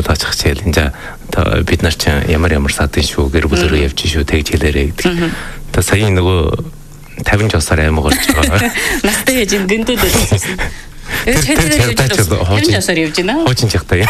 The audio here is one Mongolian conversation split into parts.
бодож хичээл энэ бид нар чинь ямар садын шүү гэр бүлэрээ явж шүү тэгж хэлээрэй гэдэг. Та сая нөгөө 50 жосоор аймаг орж байгаа. Настай ээж гэнтүүд байсан. Тэр жосоор явж байна. Хоочин жахтай.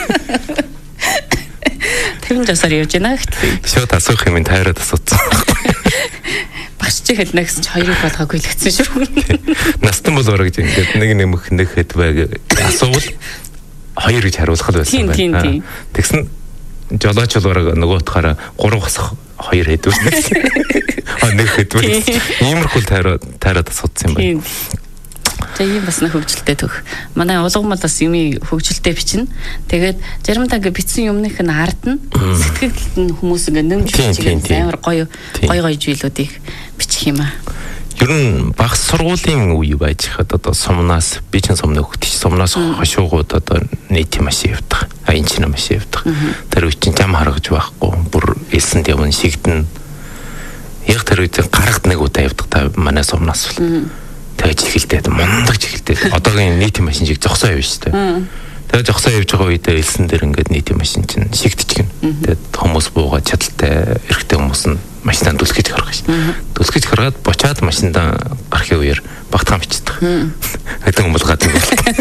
50 жосоор явж байна гэхтээ. Шууд асуух юм тайраад асуусан. Багш чи хэд нэгс хоёрыг болгоогүй л гэсэн шүү. Настан бол орог гэж ингээд нэг нэмэх нэхэд байг асуувал хоёр гэж хариулах л байсан байна. Тэгсэн жолооч бол нөгөө утгаараа 3 босох 2 хэдвэр. Нэг хэдвэр. Иймэрхүү тайраад асуусан юм байна. Тэгээ бас нэг хөгжилтэй төх. Манай улгамал бас юм хөгжилтэй бичнэ. Тэгээд заримдаа ингээ бичсэн юмных нь ард нь сэтгэлд нь хүмүүс ингээ нэмж бичиж амар гоё зүйлүүдийг бичих юм аа. Ер нь баг сургуулийн үе байж хад одоо сумнаас би ч сумны хөгтөч сумнаас хошуугууд одоо нийт машин явдаг. Аянчна машин явдаг. Тэр үе чинь зам харгаж байхгүй. Бүр элсэнд явна шигдэн. Яг тэр үе гарагт нэг удаа явдаг та манай сумнаас бол. Тэгэж ихэлдээд мундаг ихэлдээд одоогийн нийтийн машин шиг зогсоо явж штэ. Тэгээ зогсоо явж байгаа үед элсэн дээр ингээд нийтийн машин чинь шигдчихгэн. Тэгээд хүмүүс буугаад чадaltaй эрэгтэй хүмүүс нь машинаа дүлхэж гаргаж штэ. Дүлхэж гаргаад бочаад машиндаа гарахын үеэр багтаан бичдэг. Хэдэн хүмүүс гадаг.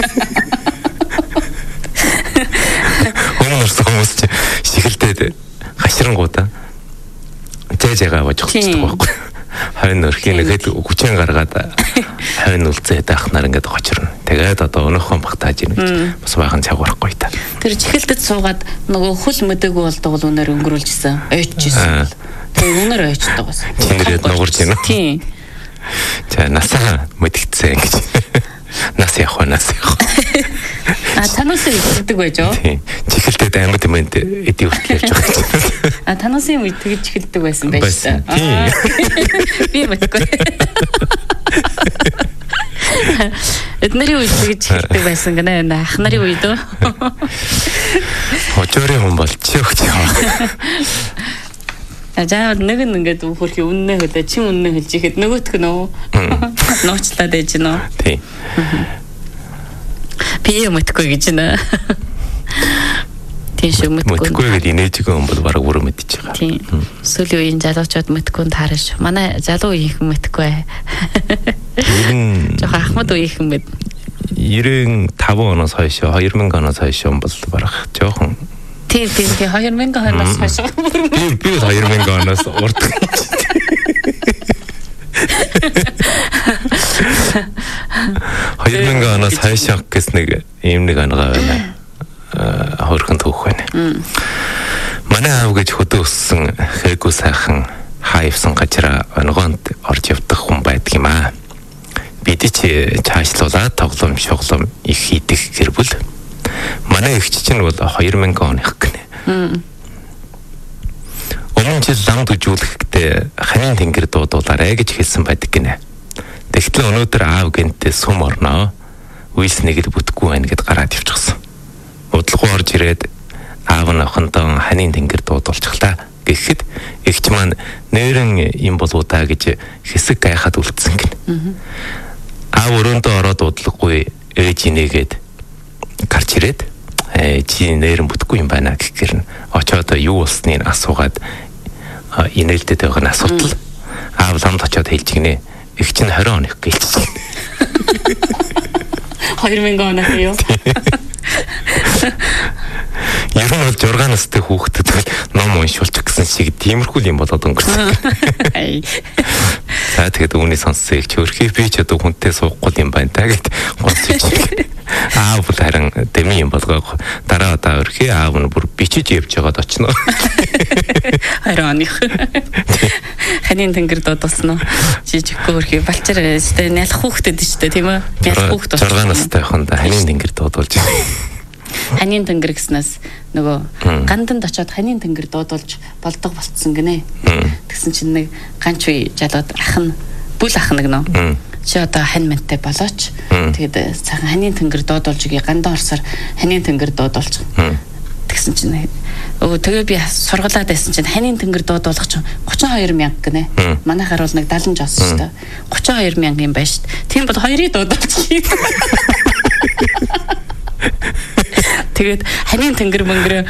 Хүмүүс чинь шигэлдээд гашрангуудаа жаагаа аваад зогсдог байхгүй. Хойно өрхийн нэгэд хүчин гаргаад хойно үлзээд ахнаар ингээд гочрно. Тэгээд одоо өнөөхөн багтааж ийн гэж бас баахан цагаарахгүй та. Тэр чихэлдэд суугаад нөгөө хөл мөдөөгүй болдог бол өнөр өнгөрүүлжсэн. Ойчжсэн. Тэгээд өнөр ойчдаг бас. Чинэрэд нугарч байна. Тийм. За насаа мэдгдсэн гэж. Нас явах. Танаас иддэг байж оо. Тийм. Чихэлдэд амьд юм эдий хүртэл явж байгаа. Танаас юм тэгж чихэлдэг байсан байж та. Би мэдгүй. Эднэрийн үед тэгж чихэлдэг байсан гэнэ. Ах нарын үед үү? Хожоорын хүн болчих өгч яа. Ажаа нэг нь ингээд хөрхи үннээ хэлээ чи үннээ хэлж ихэд нөгөөтг нөө нууцлаад ээж нөө. Тийм. Би мэдгүй гэж нэ. Тийм шүү мэдгүй. Мэдгүй гэдэг инээжгүй юм бол бараг бүр мэдчих байгаа. Тийм. Сүүлийн үеийн залуучууд мэдгүй таараш. Манай залуу үеийнхэн мэдгүй. Жохо Ахмад үеийнхэн мэд. 95 оноос хойш 2000 оноос хойш юм бол барах жоохон. Тийм 2000 оноос хойш. Би 2000 оноос урд. 2000 оноос хойш гэс нэг ийм нэг ангаа байна. Хөрхөн түүх байна. Манай аав гэж хөдөө өссөн хээгүү сайхан хаавсан гажраа онгоонд орж явдаг хүн байдаг юм аа. Бид ч цаашлуулаад тоглоом шоглоом их хийдэг гэр бүл. Манай эгч чинь бол 2000 оных гинэ. Өмнө жил ламд үжүүлэхдээ ханийн тэнгэр дуудуулаарэ гэж хэлсэн байдаг гинэ. Тэгтэл өнөөдөр аав гэнтээ сум орноо. Үйлс нэг л бүтэхгүй байна гэд гараад явчихсан. Удалгүй орж ирээд аав нь охиндоо ханийн тэнгэр дуудуулчихлаа. Гэхэд эгч маань нэрэн юм болоо та гэж хэсэг гайхаад үлдсэн гинэ. Аав өрөөндөө ороод дуудлаггүй ээж инээгээд гарч ирээд чи нэрэн бүтэхгүй юм байна гэхээр нь очоод юу болсныг асуугаад инээлдэд байгаа нь асуудал. Аав ламд очоод хэлж гинэ. Эгч нь 20 оных гэлсэн. 2000 оноо юу? Ер нь бол 6 настай хүүхдэд ном уншуулчих гэсэн шиг тиймэрхүү юм болоод өнгөрсөн. За тэгээд үүний сонссон их хөрхий би ч одоо хүнтэй суухгүй юм байна та гэд гонцож. Аав бол харин дэми юм болгоо дараа одоо хөрхий аав нь бүр бичиж явж байгаад очно. 20 оных. Ханийн тэнгэр дуудсан уу? Жижиггүй хөрхий балчаар өстэй нялх хүүхдэд шүү дээ тийм үү? Нялх хүүхд 6 настай хонда ханийн тэнгэр дуудуулж байна. Ханийн тэнгэр гэснээс нөгөө ганданд очиод ханийн тэнгэр дуудуулж болдог болцсон гинэ. Тэгсэн чинь нэг ганч үе жалууд ах нь бүл ах нэг нөө. Чи одоо хань мантай болооч. Тэгээд цагаан ханийн тэнгэр дуудуулж гээ гандан орсоор ханийн тэнгэр дуудуулж. Тэгсэн чинь тэгээ би сургалаад байсан чинь ханийн тэнгэр дуудуулах чинь 32,000 гинэ. Манайхаар бол нэг 70 жоос шүү дээ. 32,000 юм байна шүү дээ. Тийм бол хоёрыг дуудуулж. Тэгээд ханийн тэнгэр мөнгөрөө